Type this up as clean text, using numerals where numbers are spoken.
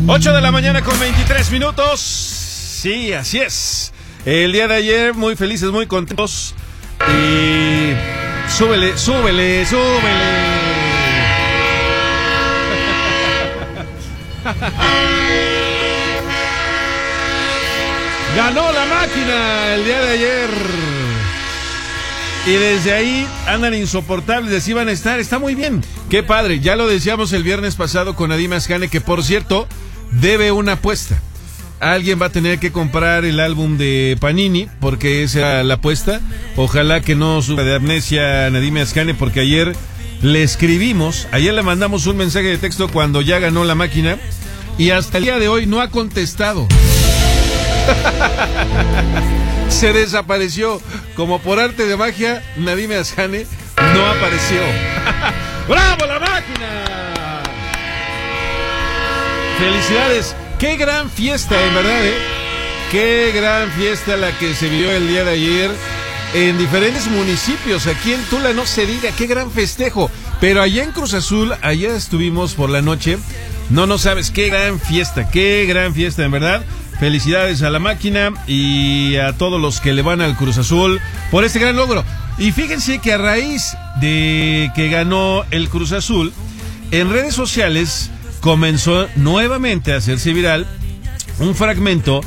8 de la mañana con 23 minutos. Sí, así es. El día de ayer, muy felices, muy contentos. Y súbele. Ganó la máquina el día de ayer. Y desde ahí andan insoportables, así van a estar. Está muy bien. Qué padre. Ya lo decíamos el viernes pasado con Nadim Ascane, que por cierto, debe una apuesta. Alguien va a tener que comprar el álbum de Panini, porque esa era la apuesta. Ojalá que no sufra de amnesia Nadim Ascane, porque ayer le escribimos, ayer le mandamos un mensaje de texto cuando ya ganó la máquina, y hasta el día de hoy no ha contestado. Se desapareció. Como por arte de magia, Nadim Ascane no apareció. ¡Bravo la máquina! ¡Felicidades! ¡Qué gran fiesta, en verdad, ¡Qué gran fiesta la que se vivió el día de ayer en diferentes municipios! Aquí en Tula no se diga, ¡qué gran festejo! Pero allá en Cruz Azul, allá estuvimos por la noche. No sabes, qué gran fiesta, en verdad. Felicidades a la máquina y a todos los que le van al Cruz Azul por este gran logro. Y fíjense que a raíz de que ganó el Cruz Azul, en redes sociales comenzó nuevamente a hacerse viral un fragmento